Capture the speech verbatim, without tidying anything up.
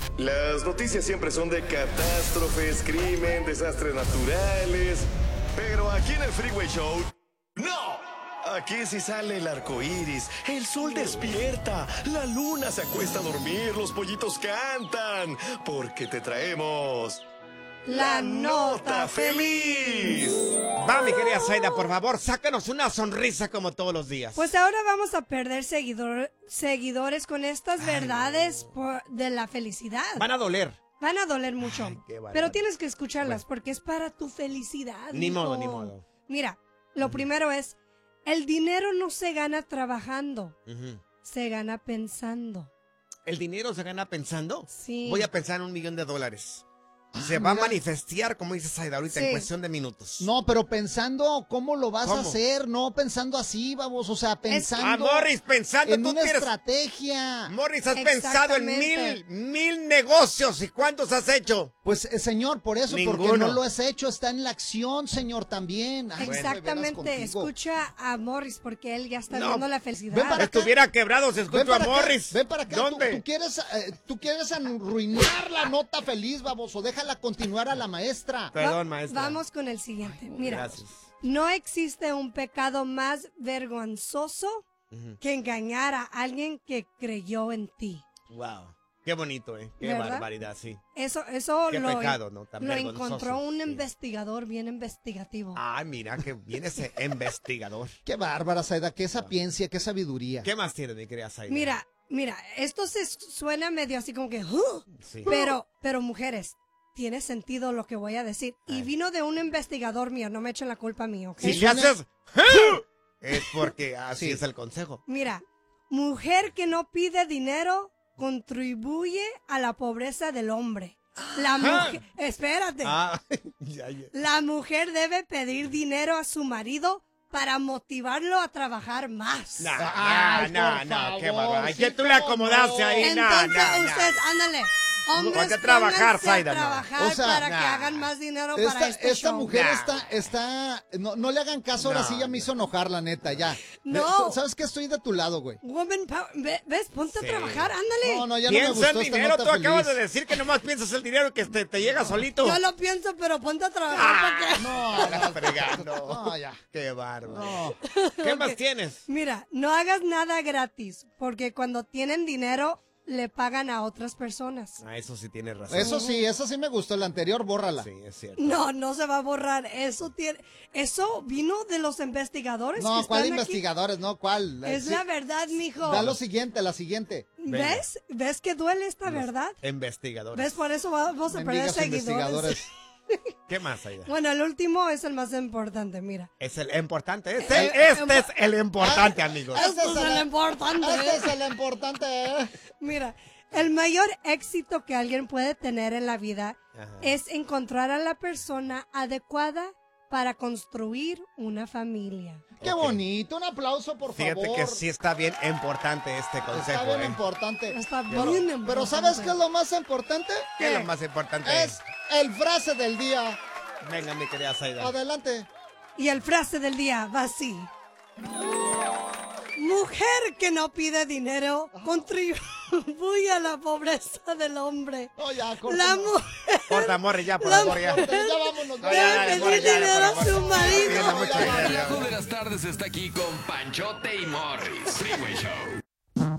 Las noticias siempre son de catástrofes, crimen, desastres naturales. Pero aquí en el Freeway Show, ¡no! Aquí sí sale el arco iris, el sol despierta, la luna se acuesta a dormir, los pollitos cantan, porque te traemos la nota feliz. Va, mi querida Zaida, por favor, sácanos una sonrisa como todos los días. Pues ahora vamos a perder seguidor, seguidores con estas verdades Ay, no. por, de la felicidad. Van a doler. Van a doler mucho. Ay, qué barbaridad. Pero tienes que escucharlas Bueno. porque es para tu felicidad. Ni mijo. modo, ni modo. Mira, lo primero es, el dinero no se gana trabajando, Uh-huh. se gana pensando. ¿El dinero se gana pensando? Sí. Voy a pensar en un millón de dólares. Ah, Se va a mira. manifestar, como dice Zaida ahorita, Sí. en cuestión de minutos. No, pero pensando cómo lo vas ¿Cómo? a hacer, no pensando así, vamos, o sea, Ah, pensando Morris, pensando, en tú una tienes... estrategia. Morris, has pensado en Exactamente. mil, mil negocios. ¿Y cuántos has hecho? Pues, eh, señor, por eso, porque Ninguno. no lo has hecho, está en la acción, señor, también. Ay, de veras Exactamente, contigo. escucha a Morris porque él ya está No. viendo la felicidad. Ven para acá. Estuviera quebrado si Ven escucho a para acá, Morris. ven para acá, tú- ¿Dónde? Tú, quieres, eh, tú quieres arruinar la nota feliz, baboso, déjala continuar a la maestra. Va- Perdón, maestra. Vamos con el siguiente. Mira, Gracias. no existe un pecado más vergonzoso Ujú. que engañar a alguien que creyó en ti. Wow. Qué bonito, ¿eh? Qué ¿Verdad? barbaridad, sí. Eso, eso Qué lo, pecado, ¿no? Tan lo vergonzoso, encontró un sí. investigador bien investigativo. Ay, mira, que viene ese investigador. Qué bárbara, Zaida, qué sapiencia, qué sabiduría. ¿Qué más tiene, mi querida Zaida? Mira, mira, esto se suena medio así como que, "Uh", Sí. pero, pero mujeres, tiene sentido lo que voy a decir. Y Ay. vino de un investigador mío, no me echen la culpa a mí, ¿ok? Si le suena- haces... ¡Ah! Es porque así Sí. es el consejo. Mira, mujer que no pide dinero contribuye a la pobreza del hombre. La mujer, espérate, Ah, ya, ya. la mujer debe pedir dinero a su marido para motivarlo a trabajar más. No, Ay, no, por no, qué favor, bárbaro. sí, que tú le cómo acomodaste no. ahí, no, Entonces no, no. ustedes, ándale, hombres, Ponte a trabajar, pónganse a Zaida, no. trabajar O sea, para que nah. hagan más dinero Esta, para este esta show. mujer Nah. está, está, no, no le hagan caso, ahora No, sí ya me no. hizo enojar, la neta, ya. No. Ve- ¿Sabes qué? Estoy de tu lado, güey. Woman power, ve- ¿ves? Ponte Sí. a trabajar, ándale. No, no, ya no me Piensa gustó en esta dinero, nota tú acabas feliz. de decir que nomás piensas el dinero que te, te llega solito. Yo lo pienso, pero ponte a trabajar Ah, porque... No, Estás fregando. no, ya. Qué bárbaro. No. ¿Qué más Ok. tienes? Mira, no hagas nada gratis, porque cuando tienen dinero, le pagan a otras personas. Ah, eso sí tienes razón. Eso sí, eso sí me gustó, el anterior, bórrala. Sí, es cierto. No, no se va a borrar. Eso tiene, eso vino de los investigadores. No, que ¿cuál están aquí. investigadores? No, ¿cuál? Es Sí. la verdad, mijo. Da lo siguiente, la siguiente. ¿Ves? ¿Ves que duele esta Los verdad? Investigadores. ¿Ves? Por eso vamos a perder Mendigas seguidores. investigadores. ¿Qué más, Aida? Bueno, el último es el más importante, mira. Es el importante. Este, este es el importante, amigos. Esto es el importante. Este es el importante, ¿eh? Mira, el mayor éxito que alguien puede tener en la vida Ajá. es encontrar a la persona adecuada para construir una familia. Qué Ok. bonito, un aplauso, por Fíjate favor. que sí está bien importante este consejo. Está bien ¿eh? importante. Está Pero- bien Pero importante. ¿sabes qué es lo más importante? ¿Qué es lo más importante? Es el frase del día. Venga, mi querida Zaida. Adelante. Y el frase del día va así. Mujer que no pide dinero contribuye a la pobreza del hombre. Oh, ya, La córtalo. mujer Corta, Morri, ya, por La favor, ya. Córtalo, ya vámonos. No, ya, ya, debe Morri, pedir ya, ya, dinero a por su favor. Pidiendo marido. mucho Ya, ya, dinero. ya. El relajo de las tardes está aquí con Panchote y Morris. Freeway Show